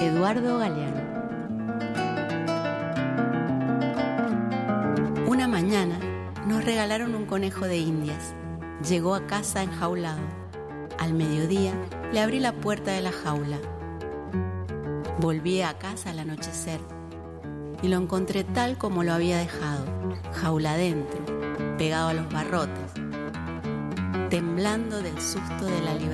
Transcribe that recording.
Eduardo Galeano. Una mañana nos regalaron un conejo de Indias. Llegó a casa enjaulado. Al mediodía le abrí la puerta de la jaula. Volví a casa al anochecer y lo encontré tal como lo había dejado, jaula adentro, pegado a los barrotes, temblando del susto de la libertad.